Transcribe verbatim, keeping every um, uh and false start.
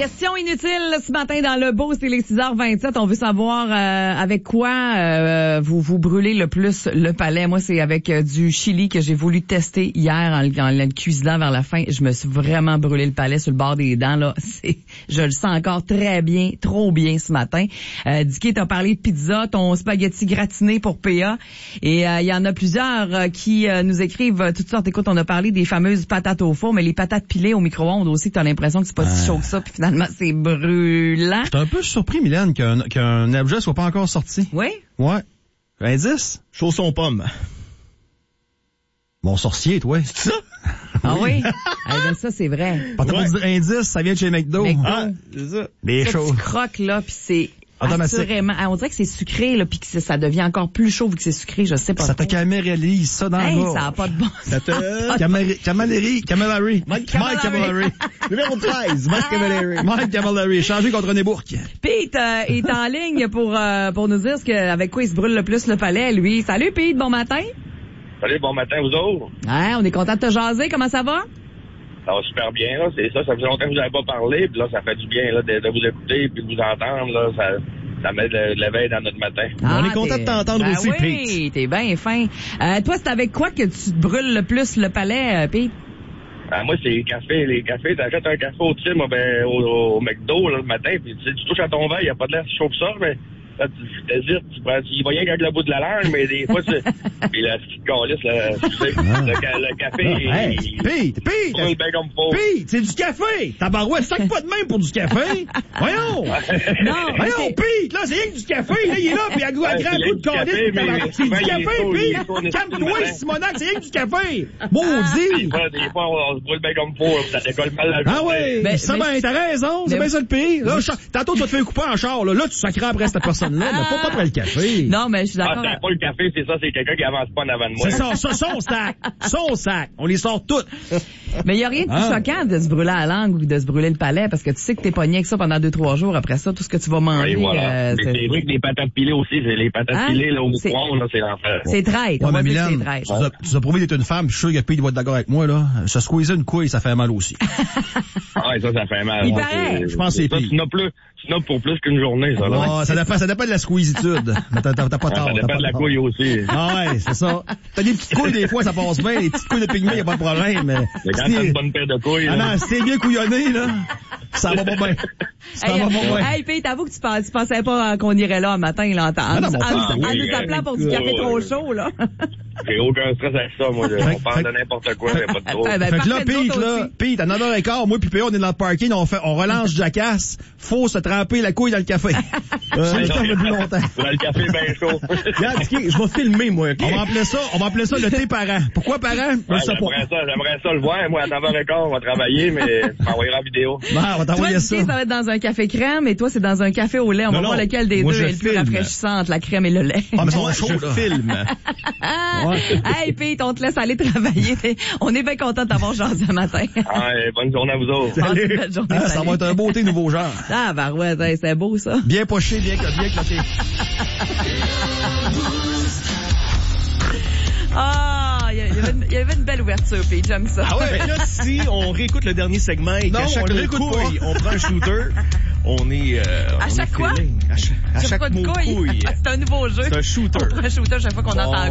Question inutile ce matin dans le beau, c'est les six heures vingt-sept. On veut savoir euh, avec quoi euh, vous vous brûlez le plus le palais. Moi, c'est avec euh, du chili que j'ai voulu tester hier en, en le cuisinant vers la fin. Je me suis vraiment brûlé le palais sur le bord des dents. Là, c'est, je le sens encore très bien, trop bien ce matin. Euh, Dicky, t'as parlé de pizza, ton spaghetti gratiné pour P A. Et il euh, y en a plusieurs euh, qui euh, nous écrivent euh, toutes sortes. Écoute, on a parlé des fameuses patates au four, mais les patates pilées au micro-ondes aussi, t'as l'impression que c'est pas euh... si chaud que ça, puis finalement c'est brûlant. J'étais un peu surpris, Mylène, qu'un, qu'un objet soit pas encore sorti. Oui? Ouais. Indice? Chausson pomme. Mon sorcier, toi. C'est ça? Ah oui? Ah ben ça, c'est vrai. Pas ouais. Dire indice, ça vient de chez McDo. McDo. Ah, c'est ça. Des ça, choses. Tu croques, là, puis c'est automatique. Assurément. Ah, on dirait que c'est sucré, là, puis que ça devient encore plus chaud vu que c'est sucré, je sais pas. Ça te caméralise ça dans hey, le bas. Ça a pas de bon Ça te... Camari... Camilleri. Camilleri. Mike Camilleri. Numéro treize. Mike Camilleri. Mike Camilleri. Changé contre René Bourque. Pete euh, est en ligne pour euh, pour nous dire ce que, avec quoi il se brûle le plus le palais, lui. Salut, Pete. Bon matin. Salut, bon matin, vous autres. Ouais, on est content de te jaser. Comment ça va? Ça va super bien, là. C'est ça. Ça faisait longtemps que vous n'avez pas parlé, puis là, ça fait du bien, là, de, de vous écouter puis de vous entendre, là. Ça, ça met de, de l'éveil dans notre matin. Ah, on est content de t'entendre ben aussi, oui, Pete. Oui, t'es bien fin. Euh, toi, c'est avec quoi que tu te brûles le plus le palais, Pete? Ah, moi, c'est les cafés. Les cafés, t'achètes un café au Tim, ben, au, au McDo, là, le matin, puis tu, tu touches à ton verre, il n'y a pas de l'air si chaud que ça, mais là, tu t'hésites, tu prends, il va rien qu'avec le bout de la langue, mais des fois, tu, puis la petite calice, là, tu sais, le, le café, hey, il, Pete, Pete, brûle bien comme faut. Pete, c'est du café! Tabarouette, sac pas de même pour du café! Voyons! Non, voyons, Pete, là, c'est rien que du café, là, il est là, puis à grand Ouais, coup de calice, c'est du café, Pete! Calme-toi, Simonac, c'est rien que du café! Maudit! Des fois, des fois, on, on se brûle bien comme faut, ça décolle mal la journée. Ah ouais! Mais, ça, mais, ben, t'as raison, c'est bien ça le pire. Là, tantôt, tu vas te faire couper en char, là. Là, tu sacrais après cette personne-là, mais pas, pas après le café. Non, mais je suis Ah, d'accord. c'est pas le café, c'est ça, c'est quelqu'un qui avance pas en avant de moi. C'est ça, ça, son sac! Son sac! On les sort toutes! Mais il y a rien de plus Ah. choquant de se brûler à la langue ou de se brûler le palais, parce que tu sais que t'es pogné avec ça pendant deux, trois jours. Après ça, tout ce que tu vas manger, Oui, voilà. euh, Mais c'est vrai que les patates pilées aussi, c'est les patates Hein? pilées, là, au C'est- micro-ondes, là, c'est l'enfer. c'est traite. On Ouais, va mais dire que c'est Mylène, traite. tu as, tu as prouvé d'être une femme, je suis sûr que Pete va être d'accord avec moi, là. Se squeezer une couille, ça fait mal aussi. Ah, ouais, ça, ça fait mal. Il Ouais, paraît. c'est- Je pense que c'est ça, pire. Tu n'as plus, tu n'as pour plus qu'une journée, ça, là. Ah, ça dépend, ça dépend de la squeezitude. Mais t'as, t'as, t'as pas Ouais, tort. ça t'as dépend pas de la tort. couille aussi. Ah ouais, c'est ça. T'as des petites couilles, des fois, ça passe bien. Les petites couilles de pygmée, y a pas de problème, mais... Mais quand si t'as t'es- une bonne paire de couilles, Ah là. non, si t'es bien couillonné, là, ça va pas bien. Ça Hey, va pas bien. hey, Pete, t'avoue que tu, pens- tu pensais pas qu'on irait là un matin, là, en, en, Ah non, mais on en- parle, en oui, nous appelant pour du oui, café oui, trop oui. chaud, là. J'ai aucun stress avec ça, moi. Fait- On parle fait- de n'importe quoi, mais pas de trop. Ah, ben, Fait que là, parfait, nous Pete, autres là, aussi. Pete, à neuf heures quinze, moi pis P A, on est dans le parking, on fait, on relance Jackass. Faut se tremper la couille dans le café. Euh, Ouais, ça non, fait plus longtemps. Dans le café bien chaud. Regarde, Dicky, je vais filmer, moi, OK? On va appeler ça, on va appeler ça le thé parent. Pourquoi parent? Je Ouais, sais pas. j'aimerais ça, j'aimerais ça le voir. Moi, à neuf heures quinze, on va travailler, mais je m'envoyerai en vidéo. Bon, on va Toi, t'envoyer Dicky, ça. ça va être dans un café crème, et toi, c'est dans un café au lait. On Non, va voir non. lequel des Moi, deux je est le plus filme. rafraîchissant entre la crème et le lait. Ah, mais ils sont Moi, chauds, je là. filme. Ah! Ouais. Hey, Pete, on te laisse aller travailler. On est bien content de t'avoir jasé ce matin. Ah, et bonne journée à vous autres. Passe une belle journée, Ah, ça salut. va être un beau thé nouveau genre. Ah, bah ouais, hey, c'est beau, ça. Bien poché, bien, bien cloqué. Ah, il y, avait une- il y avait une belle ouverture, Pete, j'aime ça. Ah ouais, fait que là, si on réécoute le dernier segment et Non, qu'à chaque on le mot réécoute couille, pas. on prend un shooter, on est... Euh, À on chaque est quoi? feeling. À chaque, à J'ai chaque pas de mot couille. couille. C'est un nouveau jeu. C'est un shooter. On prend un shooter chaque fois qu'on Bon. entend